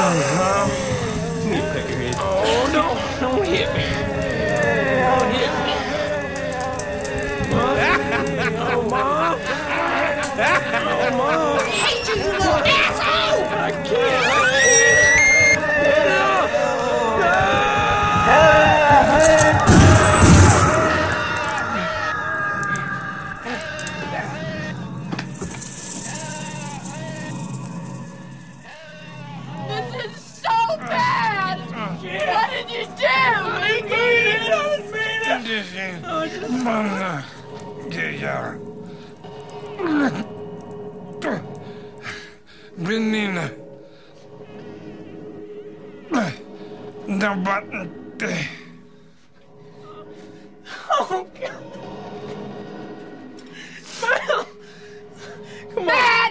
You cut your head. Oh, no. Don't hit me. Don't hit me. Oh, Mom. Oh, Mom. I hate you, you little asshole! I can't. Get up. This is so bad! What did you do? Menina, dá bate. Oh, God. Come on.